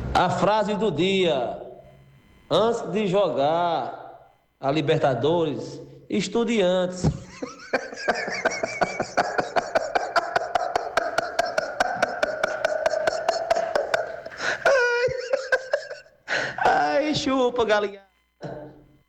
A frase do dia: antes de jogar a Libertadores, estude antes. Ai, chupa, galinha.